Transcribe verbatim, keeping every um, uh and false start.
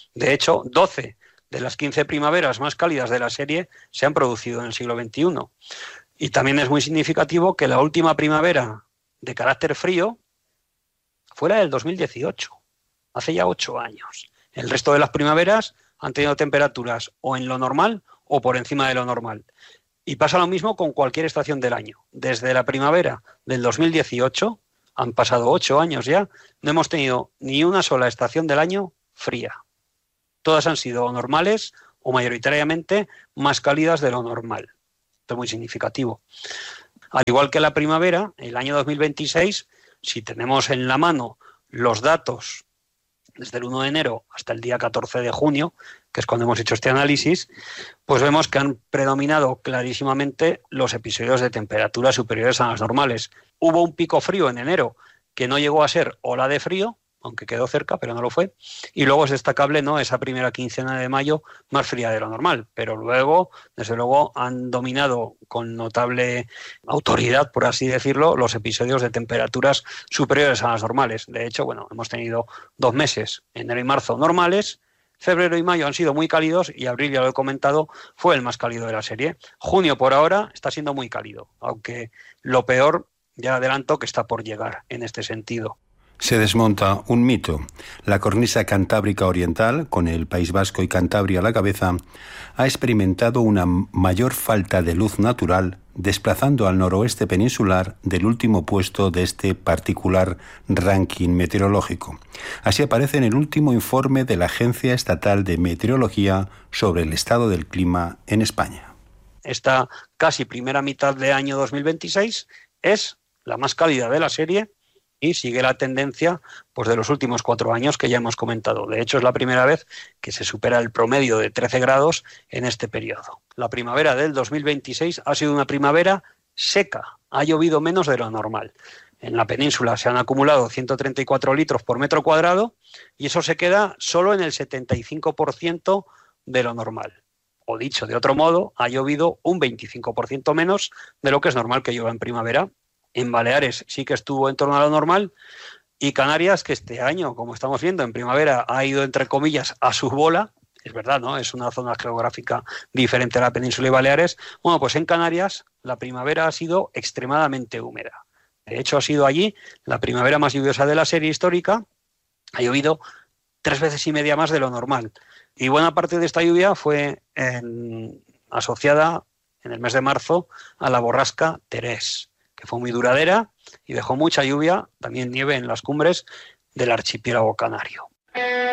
De hecho, doce de las quince primaveras más cálidas de la serie se han producido en el siglo veintiuno. Y también es muy significativo que la última primavera de carácter frío fue la del dos mil dieciocho, hace ya ocho años. El resto de las primaveras han tenido temperaturas o en lo normal o por encima de lo normal. Y pasa lo mismo con cualquier estación del año. Desde la primavera del dos mil dieciocho, han pasado ocho años ya, no hemos tenido ni una sola estación del año fría. Todas han sido normales o mayoritariamente más cálidas de lo normal. Esto es muy significativo. Al igual que la primavera, el año dos mil veintiséis, si tenemos en la mano los datos desde el uno de enero hasta el día catorce de junio, que es cuando hemos hecho este análisis, pues vemos que han predominado clarísimamente los episodios de temperaturas superiores a las normales. Hubo un pico frío en enero que no llegó a ser ola de frío, aunque quedó cerca, pero no lo fue. Y luego es destacable, ¿no?, esa primera quincena de mayo más fría de lo normal. Pero luego, desde luego, han dominado con notable autoridad, por así decirlo, los episodios de temperaturas superiores a las normales. De hecho, bueno, hemos tenido dos meses, enero y marzo, normales. Febrero y mayo han sido muy cálidos y abril, ya lo he comentado, fue el más cálido de la serie. Junio, por ahora, está siendo muy cálido, aunque lo peor, ya adelanto, que está por llegar en este sentido. Se desmonta un mito. La cornisa cantábrica oriental, con el País Vasco y Cantabria a la cabeza, ha experimentado una mayor falta de luz natural, desplazando al noroeste peninsular del último puesto de este particular ranking meteorológico. Así aparece en el último informe de la Agencia Estatal de Meteorología sobre el estado del clima en España. Esta casi primera mitad de año dos mil veintiséis es la más cálida de la serie y sigue la tendencia, pues, de los últimos cuatro años que ya hemos comentado. De hecho, es la primera vez que se supera el promedio de trece grados en este periodo. La primavera del dos mil veintiséis ha sido una primavera seca, ha llovido menos de lo normal. En la península se han acumulado ciento treinta y cuatro litros por metro cuadrado y eso se queda solo en el setenta y cinco por ciento de lo normal. O dicho de otro modo, ha llovido un veinticinco por ciento menos de lo que es normal que llueva en primavera. En Baleares sí que estuvo en torno a lo normal y Canarias, que este año, como estamos viendo, en primavera ha ido, entre comillas, a su bola. Es verdad, ¿no? Es una zona geográfica diferente a la península y Baleares. Bueno, pues en Canarias la primavera ha sido extremadamente húmeda. De hecho, ha sido allí la primavera más lluviosa de la serie histórica. Ha llovido tres veces y media más de lo normal. Y buena parte de esta lluvia fue en, asociada en el mes de marzo a la borrasca Terés, que fue muy duradera y dejó mucha lluvia, también nieve en las cumbres del archipiélago canario.